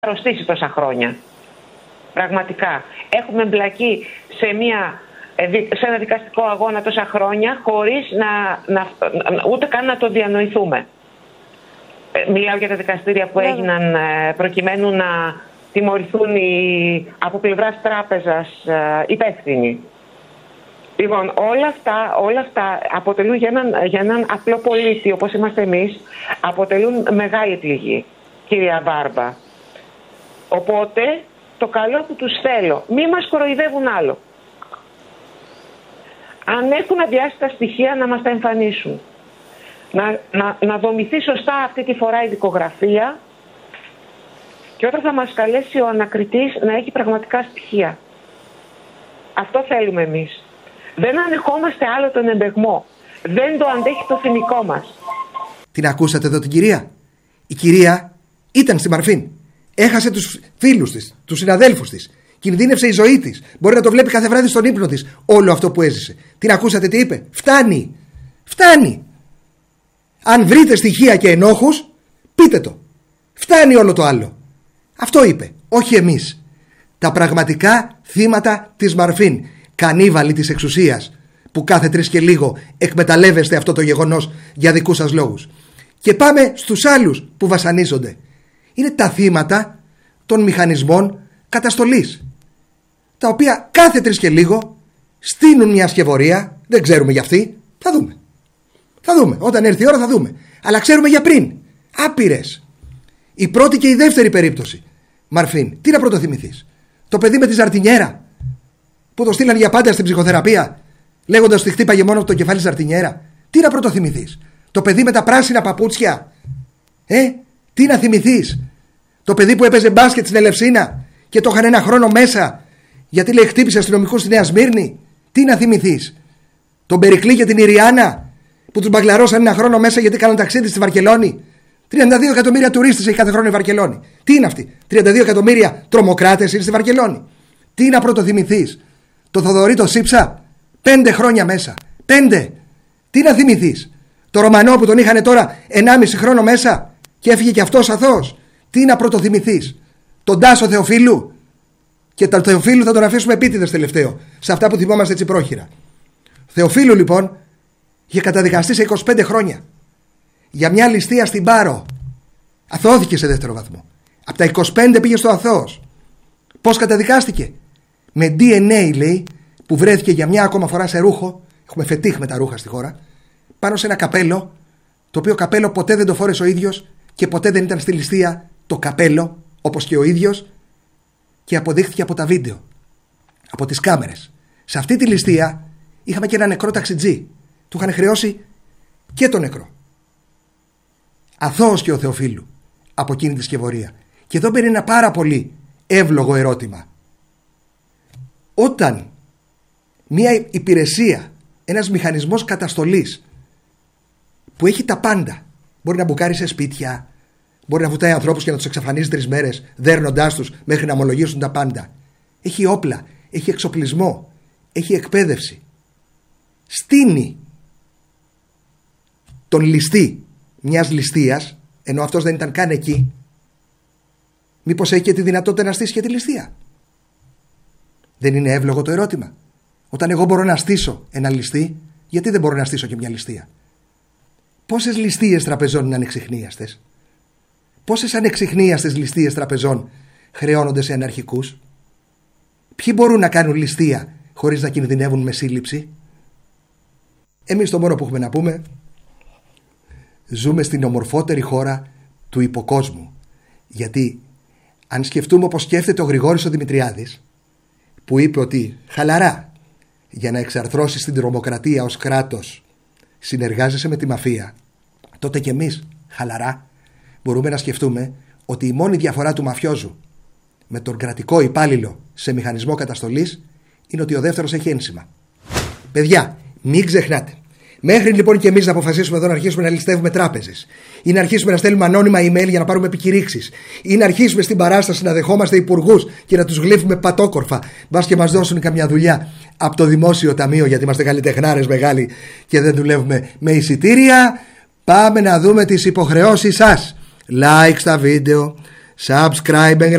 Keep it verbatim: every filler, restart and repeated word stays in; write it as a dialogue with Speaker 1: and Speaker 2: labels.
Speaker 1: αρρωστήσει τόσα χρόνια. Πραγματικά. Έχουμε εμπλακεί σε, μια, σε ένα δικαστικό αγώνα τόσα χρόνια χωρίς να, να, ούτε καν να το διανοηθούμε. Μιλάω για τα δικαστήρια που έγιναν προκειμένου να τιμωρηθούν οι, από πλευράς τράπεζας υπεύθυνοι. Λοιπόν, όλα αυτά, όλα αυτά αποτελούν για έναν, για έναν απλό πολίτη όπως είμαστε εμείς, αποτελούν μεγάλη πληγή, κυρία Μπάρμπα. Οπότε, το καλό που τους θέλω, μη μας κοροϊδεύουν άλλο. Αν έχουν αδειάσει τα στοιχεία, να μας τα εμφανίσουν. Να, να, να δομηθεί σωστά αυτή τη φορά η δικογραφία και όταν θα μας καλέσει ο ανακριτής να έχει πραγματικά στοιχεία. Αυτό θέλουμε εμείς. Δεν ανεχόμαστε άλλο τον εμπεγμό. Δεν το αντέχει το θυμικό μας.
Speaker 2: Την ακούσατε εδώ την κυρία? Η κυρία ήταν στη Μαρφίν. Έχασε τους φίλους της, τους συναδέλφους της. Κινδύνευσε η ζωή της. Μπορεί να το βλέπει κάθε βράδυ στον ύπνο της όλο αυτό που έζησε. Την ακούσατε τι είπε? Φτάνει. Φτάνει. Αν βρείτε στοιχεία και ενόχους, πείτε το. Φτάνει όλο το άλλο. Αυτό είπε. Όχι εμείς. Τα πραγματικά θύματα της Μαρφίν. Κανίβαλοι της εξουσίας που κάθε τρεις και λίγο εκμεταλλεύεστε αυτό το γεγονός για δικούς σας λόγους. Και πάμε στους άλλους που βασανίζονται. Είναι τα θύματα των μηχανισμών καταστολής, τα οποία κάθε τρεις και λίγο στείνουν μια σκευωρία. Δεν ξέρουμε για αυτή. Θα δούμε. Θα δούμε. Όταν έρθει η ώρα θα δούμε. Αλλά ξέρουμε για πριν. Άπειρες. Η πρώτη και η δεύτερη περίπτωση. Μαρφίν, τι να πρωτοθυμηθείς? Το παιδί με τη ζαρτινιέρα που το στείλαν για πάντα στην ψυχοθεραπεία, λέγοντας ότι χτύπαγε μόνο από το κεφάλι ζαρτινιέρα. Τι να πρωτοθυμηθείς? Το παιδί με τα πράσινα παπούτσια. Ε, τι να θυμηθείς? Το παιδί που έπαιζε μπάσκετ στην Ελευσίνα και το είχαν ένα χρόνο μέσα γιατί λέει χτύπησε αστυνομικούς στη Νέα Σμύρνη. Τι να θυμηθείς? Τον Περικλή και την Ιριάννα που τους μπαγκλαρώσαν ένα χρόνο μέσα γιατί κάναν ταξίδι στη Βαρκελόνη. τριάντα δύο εκατομμύρια τουρίστες έχει κάθε χρόνο η Βαρκελόνη. Τι είναι αυτοί? τριάντα δύο εκατομμύρια τρομοκράτες είναι στη Βαρκελόνη. Τι να πρωτοθυμηθείς? Το Θοδωρή το Σύψα, πέντε χρόνια μέσα. Πέντε. Τι να θυμηθείς? Το Ρωμανό που τον είχαν τώρα ενάμιση χρόνο μέσα και έφυγε και αυτός αθώος. Τι να πρωτοθυμηθείς? Τον Τάσο Θεοφίλου. Και τον Θεοφίλου θα τον αφήσουμε επίτηδες τελευταίο, σε αυτά που θυμόμαστε έτσι πρόχειρα. Θεοφίλου λοιπόν είχε καταδικαστεί σε είκοσι πέντε χρόνια για μια ληστεία στην Πάρο. Αθώθηκε σε δεύτερο βαθμό. Από τα είκοσι πέντε πήγε στο αθώος. Πώς καταδικάστηκε? Με ντι εν έι λέει, που βρέθηκε για μια ακόμα φορά σε ρούχο. Έχουμε φετίχ με τα ρούχα στη χώρα. Πάνω σε ένα καπέλο, το οποίο καπέλο ποτέ δεν το φόρεσε ο ίδιος και ποτέ δεν ήταν στη ληστεία το καπέλο, όπως και ο ίδιος, και αποδείχθηκε από τα βίντεο, από τις κάμερες. Σε αυτή τη ληστεία είχαμε και ένα νεκρό ταξιτζή. Του είχαν χρεώσει και το νεκρό. Αθώος και ο Θεοφίλου από εκείνη τη σκευωρία. Και εδώ μπαίνει ένα πάρα πολύ εύλογο ερώτημα. Όταν μια υπηρεσία, ένας μηχανισμός καταστολής που έχει τα πάντα, μπορεί να μπουκάρει σε σπίτια, μπορεί να βουτάει ανθρώπους και να τους εξαφανίζει τρεις μέρες δέρνοντάς τους μέχρι να ομολογήσουν τα πάντα, έχει όπλα, έχει εξοπλισμό, έχει εκπαίδευση, στείνει τον ληστή μιας ληστείας, ενώ αυτός δεν ήταν καν εκεί, μήπως έχει και τη δυνατότητα να στήσει και τη ληστεία? Δεν είναι εύλογο το ερώτημα? Όταν εγώ μπορώ να στήσω ένα ληστή, γιατί δεν μπορώ να στήσω και μια ληστεία? Πόσες ληστείες τραπεζών είναι ανεξιχνίαστες? Πόσες ανεξιχνίαστες ληστείες τραπεζών χρεώνονται σε αναρχικούς? Ποιοι μπορούν να κάνουν ληστεία χωρίς να κινδυνεύουν με σύλληψη? Εμείς το μόνο που έχουμε να πούμε, ζούμε στην ομορφότερη χώρα του υποκόσμου. Γιατί αν σκεφτούμε όπως σκέφτεται ο Γρηγόρης ο Δημητριάδης, που είπε ότι χαλαρά, για να εξαρθρώσεις την τρομοκρατία ως κράτος συνεργάζεσαι με τη μαφία, τότε και εμείς χαλαρά μπορούμε να σκεφτούμε ότι η μόνη διαφορά του μαφιόζου με τον κρατικό υπάλληλο σε μηχανισμό καταστολής είναι ότι ο δεύτερος έχει ένσημα. Παιδιά, μην ξεχνάτε, μέχρι λοιπόν και εμείς να αποφασίσουμε εδώ να αρχίσουμε να ληστεύουμε τράπεζες ή να αρχίσουμε να στέλνουμε ανώνυμα email για να πάρουμε επικηρύξεις ή να αρχίσουμε στην παράσταση να δεχόμαστε υπουργούς και να τους γλύφουμε πατόκορφα, μπας και μας δώσουν καμιά δουλειά από το δημόσιο ταμείο, γιατί είμαστε καλλιτεχνάρες μεγάλοι και δεν δουλεύουμε με εισιτήρια, πάμε να δούμε τις υποχρεώσεις σας. Like στα βίντεο, subscribe,